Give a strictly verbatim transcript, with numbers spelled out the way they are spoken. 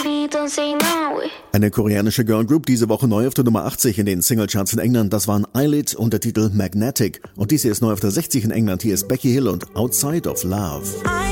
Eine koreanische Girlgroup, diese Woche neu auf der Nummer achtzig in den Singlecharts in England. Das waren Eyelid und der Titel Magnetic. Und diese ist neu auf der sechzig in England. Hier ist Becky Hill und Outside of Love.